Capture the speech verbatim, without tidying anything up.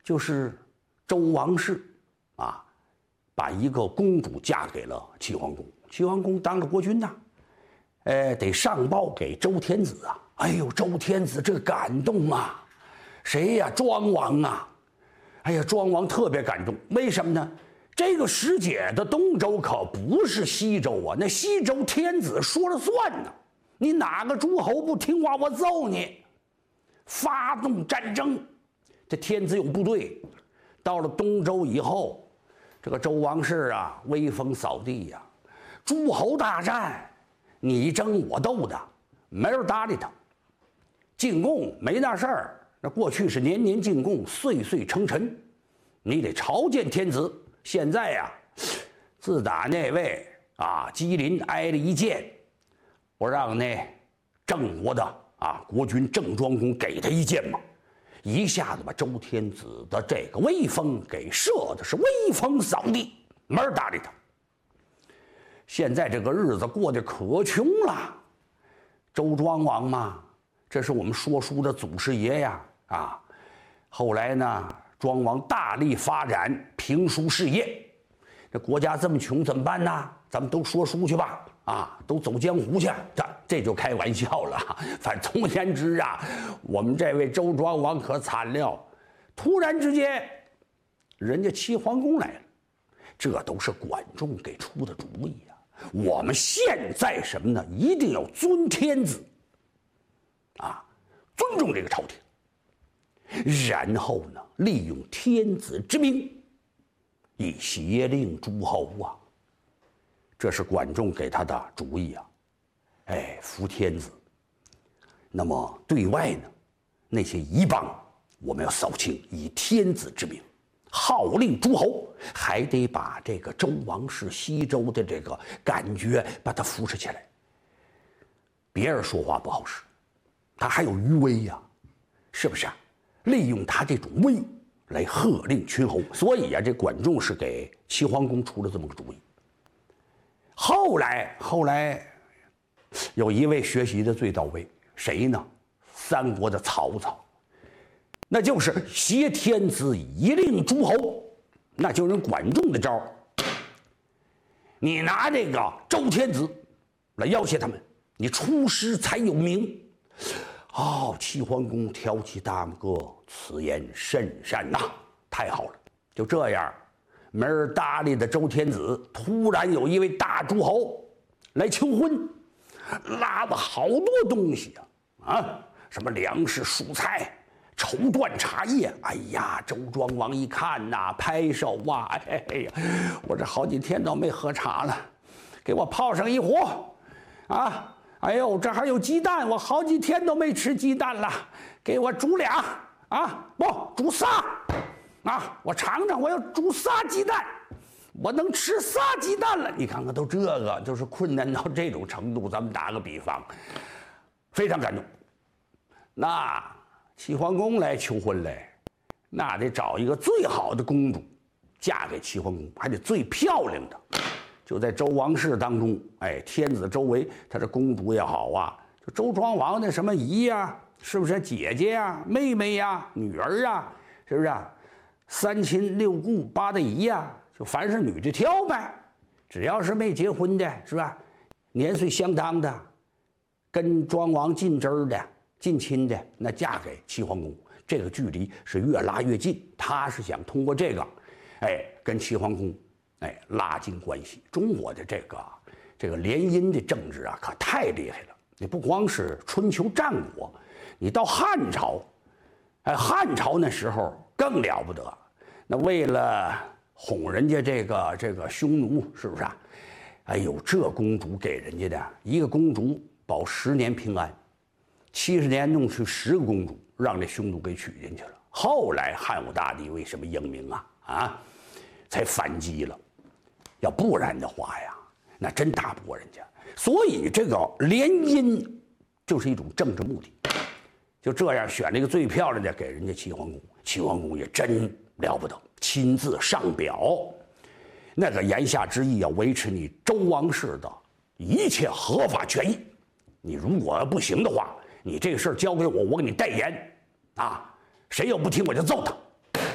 就是周王室啊，把一个公主嫁给了齐桓公。齐桓公当了国君呐，呃，得上报给周天子啊。哎呦，周天子这感动啊！谁呀？庄王啊！哎呀，庄王特别感动，为什么呢？这个使者的东周可不是西周啊，那西周天子说了算呢。你哪个诸侯不听话，我揍你！发动战争，这天子有部队。到了东周以后，这个周王室啊，威风扫地呀、啊，诸侯大战，你争我斗的，没人搭理他。进贡没那事儿，那过去是年年进贡，岁岁称臣，你得朝见天子。现在呀、啊，自打那位啊姬林挨了一剑，我让那郑国的啊国君郑庄公给他一剑嘛，一下子把周天子的这个威风给射的是威风扫地，没人搭理他。现在这个日子过得可穷了，周庄王嘛，这是我们说书的祖师爷呀啊！后来呢，庄王大力发展评书事业。这国家这么穷怎么办呢？咱们都说书去吧，啊，都走江湖去。这这就开玩笑了。反正总而言之啊，我们这位周庄王可惨了，突然之间，人家齐桓公来了，这都是管仲给出的主意啊。我们现在什么呢？一定要尊天子，啊，尊重这个朝廷，然后呢，利用天子之名，以胁令诸侯啊。这是管仲给他的主意啊。哎，服天子。那么对外呢，那些夷邦，我们要扫清，以天子之名。号令诸侯，还得把这个周王室西周的这个感觉把它扶持起来。别人说话不好使，他还有余威呀、啊，是不是啊？利用他这种威来喝令群侯。所以啊，这管仲是给齐桓公出了这么个主意。后来，后来有一位学习的最到位，谁呢？三国的曹操。那就是挟天子以令诸侯，那就是人管仲的招。你拿这个周天子来要挟他们，你出师才有名。哦，齐桓公挑起大拇哥，此言甚善呐，太好了。就这样，没人搭理的周天子，突然有一位大诸侯来求婚，拉了好多东西啊，啊，什么粮食、蔬菜。绸缎茶叶，哎呀，周庄王一看呐、啊，拍手啊，哎哎呀，我这好几天都没喝茶了，给我泡上一壶，啊，哎呦，这还有鸡蛋，我好几天都没吃鸡蛋了，给我煮俩，啊，不，煮仨，啊，我尝尝，我要煮仨鸡蛋，我能吃仨鸡蛋了，你看看都这个，就是困难到这种程度，咱们打个比方，非常感动，那。齐桓公来求婚来，那得找一个最好的公主，嫁给齐桓公，还得最漂亮的。就在周王室当中，哎，天子周围，他这公主也好啊，就周庄王的什么姨呀，是不是姐姐呀、妹妹呀、女儿呀，是不是啊？三亲六故八大姨呀，就凡是女的挑呗，只要是没结婚的，是吧？年岁相当的，跟庄王近支的。近亲的那嫁给齐桓公，这个距离是越拉越近。他是想通过这个，哎，跟齐桓公，哎，拉近关系。中国的这个这个联姻的政治啊，可太厉害了。你不光是春秋战国，你到汉朝，哎，汉朝那时候更了不得。那为了哄人家这个这个匈奴，是不是啊？哎呦，这公主给人家的一个公主保十年平安。七十年弄去十个公主，让这匈奴给娶进去了。后来汉武大帝为什么英明啊？啊，才反击了。要不然的话呀，那真打不过人家。所以这个联姻就是一种政治目的。就这样选了一个最漂亮的给人家齐桓公，齐桓公也真了不得，亲自上表，那个言下之意要维持你周王室的一切合法权益。你如果不行的话，你这个事儿交给我，我给你代言，啊，谁要不听我就揍他。